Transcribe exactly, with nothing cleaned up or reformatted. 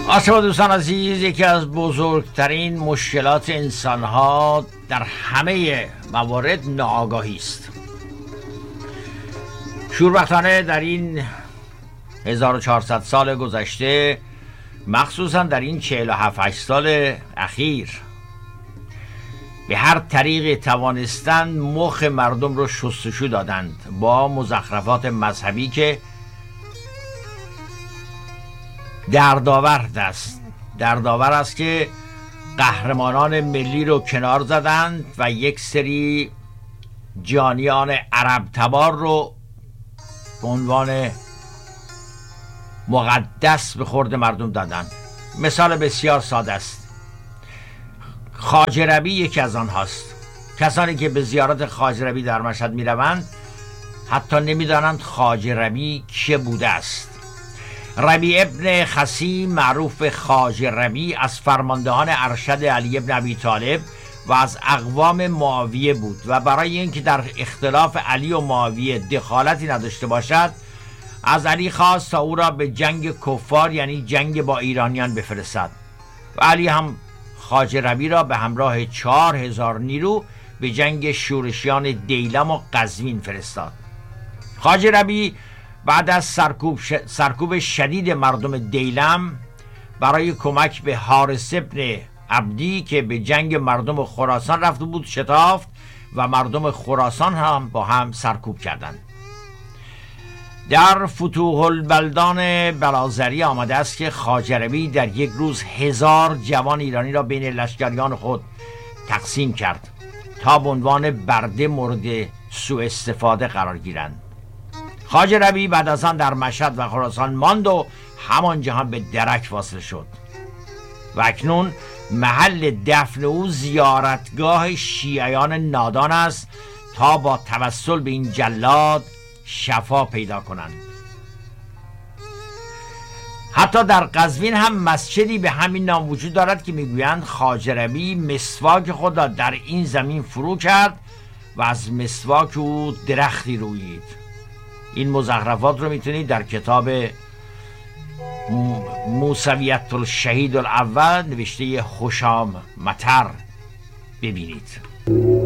آسما دوستان عزیز، یکی از بزرگترین مشکلات انسانها در همه موارد ناآگاهی است. شوربختانه در این هزار و چهارصد سال گذشته، مخصوصا در این چهل و هفت سال اخیر، به هر طریق توانستند مخ مردم رو شستشو دادند با مزخرفات مذهبی که دردآور است دردآور است که قهرمانان ملی رو کنار زدند و یک سری جانیان عرب تبار رو به عنوان مقدس به خورد مردم دادند. مثال بسیار ساده است. خواجه ربی یکی از آنهاست. کسانی که به زیارت خواجه ربی در مشهد می روند حتی نمی دانند خواجه ربی که بوده است. ربی ابن خثیم معروف به خواجه ربی از فرماندهان ارشد علی ابن ابی طالب و از اقوام معاویه بود و برای اینکه در اختلاف علی و معاویه دخالتی نداشته باشد، از علی خواست تا او را به جنگ کفار یعنی جنگ با ایرانیان بفرستد و علی هم خواجه ربی را به همراه چهار هزار نیرو به جنگ شورشیان دیلم و قزوین فرستاد. خواجه ربی بعد از سرکوب, ش... سرکوب شدید مردم دیلم برای کمک به حارث ابن عبدی که به جنگ مردم خراسان رفته بود شتافت و مردم خراسان هم با هم سرکوب کردند. در فتوح البلدان بلازری آمده است که خواجه ربی در یک روز هزار جوان ایرانی را بین لشکریان خود تقسیم کرد تا به عنوان برده مورد سوء استفاده قرار گیرند. خواجه ربی بعد از آن در مشهد و خراسان ماند و همانجا هم به درک واصل شد و اکنون محل دفن او زیارتگاه شیعیان نادان است تا با توسل به این جلاد شفا پیدا کنند. حتی در قزوین هم مسجدی به همین نام وجود دارد که میگویند خواجه ربی مسواک خود را در این زمین فرو کرد و از مسواک او درختی رویید. این مزخرفات رو میتونید در کتاب موسویت الشهید الاول نوشته خوشام مطر ببینید.